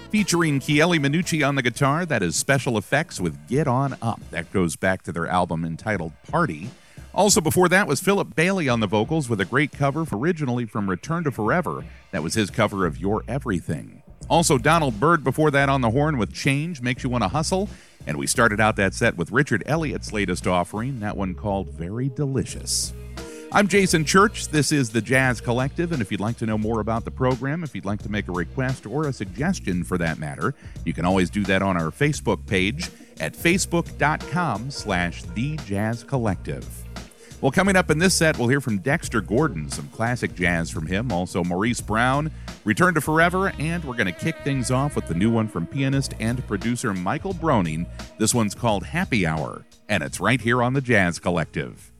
Featuring Chieli Minucci on the guitar, that is Special Effects with Get On Up. That goes back to their album entitled Party. Also before that was Philip Bailey on the vocals with a great cover originally from Return to Forever. That was his cover of You're Everything. Also Donald Byrd before that on the horn with Change, Makes You Want to Hustle. And we started out that set with Richard Elliott's latest offering, that one called Very Delicious. I'm Jason Church. This is the Jazz Collective, and if you'd like to know more about the program, if you'd like to make a request or a suggestion for that matter, you can always do that on our Facebook page at facebook.com/thejazzcollective. Well, coming up in this set, we'll hear from Dexter Gordon, some classic jazz from him, also Maurice Brown, Return to Forever, and we're going to kick things off with the new one from pianist and producer Michael Broning. This one's called Happy Hour, and it's right here on the Jazz Collective.